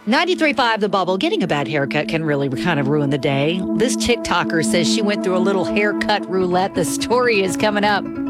93.5 The Bubble. Getting a bad haircut can really kind of ruin the day. This TikToker says she went through a little haircut roulette. The story is coming up.